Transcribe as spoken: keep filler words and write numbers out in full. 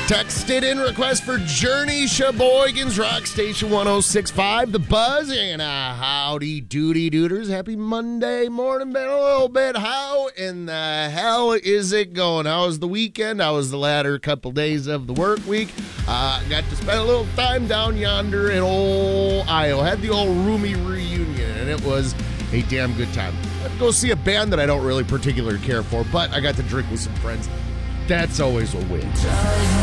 Texted in request for Journey, Sheboygan's Rock Station one oh six point five, The Buzz, and a howdy doody dooders. Happy Monday morning, been a little bit. How in the hell is it going? How was the weekend? How was the latter couple days of the work week? Uh, got to spend a little time down yonder in old Iowa. Had the old Roomy reunion, and it was a damn good time. I'd go see a band that I don't really particularly care for, but I got to drink with some friends. That's always a win.